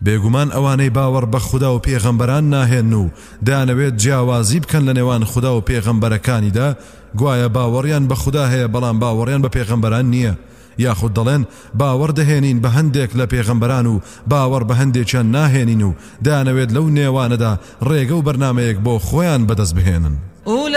بێگومان ئەوانەی باوەڕ بە خوددا و پێغەمبەران ناهێن و دانەوێت جیاوازی بکەن لە نێوان خوددا و پێغەمبەرەکانیدا گوایە باوەڕیان بە خوددا هەیە بەڵام باوەڕیان بە پێغەمبەران نییە، یاخود دەڵێن باوەڕ دەهێنین بە هەندێک لە پێغەمبەران و باوەڕ بە هەندێکیان ناهێنین و دانەوێت لەو نێوانەدا ڕێگە و بەرنامەیەک بۆ خۆیان بەدەست بهێنن.